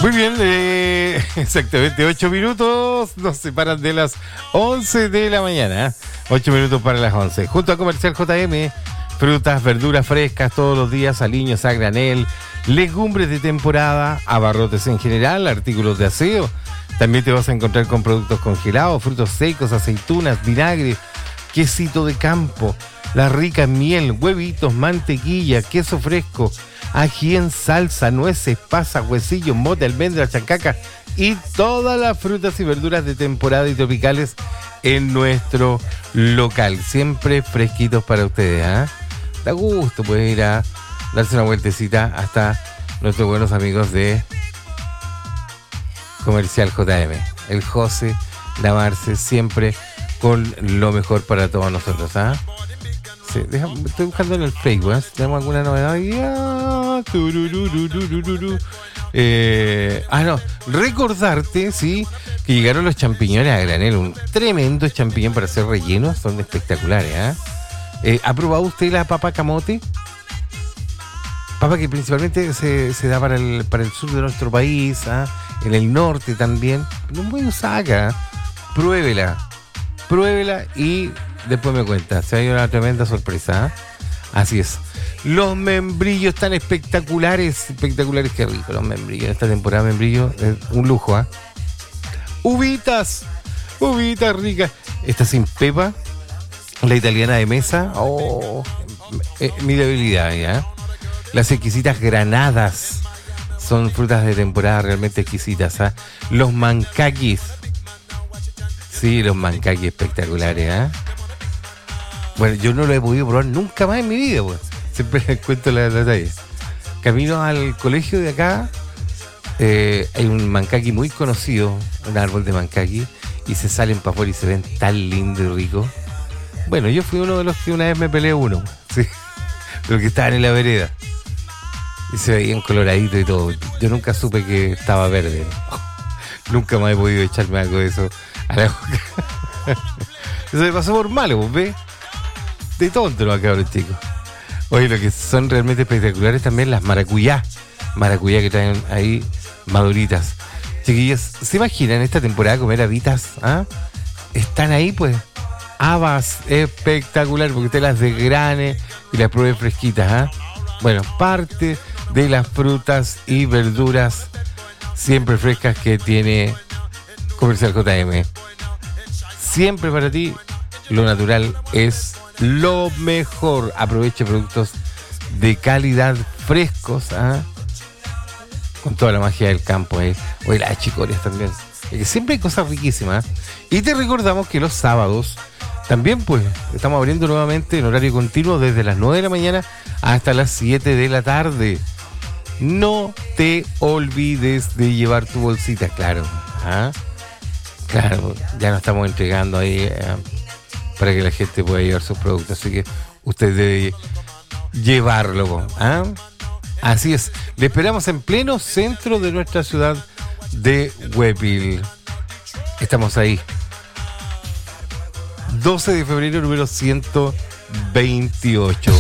Muy bien, exactamente 8 minutos nos separan de las 11 de la mañana. 8 minutos para las 11. Junto a Comercial JM, frutas, verduras frescas todos los días, aliños a granel, legumbres de temporada, abarrotes en general, artículos de aseo. También te vas a encontrar con productos congelados, frutos secos, aceitunas, vinagre, quesito de campo, la rica miel, huevitos, mantequilla, queso fresco, ají en salsa, nueces, pasas, huesillos, mote, almendras, chancaca y todas las frutas y verduras de temporada y tropicales en nuestro local. Siempre fresquitos para ustedes, ¿eh? Da gusto poder ir a darse una vueltecita hasta nuestros buenos amigos de Comercial JM. El José, la Marce, siempre con lo mejor para todos nosotros, ¿ah? Sí, estoy buscando en el Facebook, ¿eh? Si tenemos alguna novedad. No, recordarte, sí, que llegaron los champiñones a granel, un tremendo champiñón para hacer rellenos, son espectaculares, ¿eh? ¿Ha probado usted la papa camote? Papa que principalmente se da para el sur de nuestro país, ¿eh? En el norte también, no muy usada acá. Pruébela y después me cuenta, se ha ido una tremenda sorpresa, ¿eh? Así es. Los membrillos tan espectaculares, qué rico los membrillos. En esta temporada membrillo es un lujo, ¿eh? Uvitas ricas. Esta sin pepa, la italiana de mesa, mi debilidad, ¿ya? Las exquisitas granadas, son frutas de temporada realmente exquisitas, ¿eh? Los mancaquis, sí, los mancaquis espectaculares, ¿eh? Bueno, yo no lo he podido probar nunca más en mi vida, pues. Siempre les cuento la talla. Camino al colegio de acá, hay un mancaqui muy conocido, un árbol de mancaqui, y se salen para afuera y se ven tan lindo y rico. Bueno, yo fui uno de los que una vez me peleé uno, sí, de los que estaban en la vereda. Y se veían coloraditos y todo. Yo nunca supe que estaba verde, ¿no? Nunca más he podido echarme algo de eso a la boca. Eso me pasó por malo, pues, ¿ves? De tonto lo acabaron, chicos. Oye, lo que son realmente espectaculares también las maracuyá que traen ahí maduritas. Chiquillos, ¿se imaginan esta temporada comer habitas? ¿Ah? Están ahí, pues. Habas, espectacular, porque usted las desgrane y las pruebe fresquitas, ¿ah? Bueno, parte de las frutas y verduras siempre frescas que tiene Comercial JM. Siempre para ti, lo natural es lo mejor. Aproveche productos de calidad frescos, ¿ah? Con toda la magia del campo, ¿eh? O las chicorias también. Que siempre hay cosas riquísimas. Y te recordamos que los sábados también, pues, estamos abriendo nuevamente en horario continuo desde las 9 de la mañana hasta las 7 de la tarde. No te olvides de llevar tu bolsita, claro. ¿Ah? Claro, ya nos estamos entregando ahí para que la gente pueda llevar sus productos. Así que usted debe llevarlo, ¿ah? Así es. Le esperamos en pleno centro de nuestra ciudad de Huepil. Estamos ahí. 12 de febrero, número 128.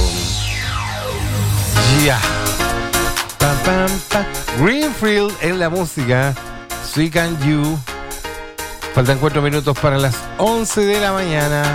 Ya. Pam, pam, pam. Greenfield en la música. Sweet and You. Faltan 4 minutos para las 11 de la mañana.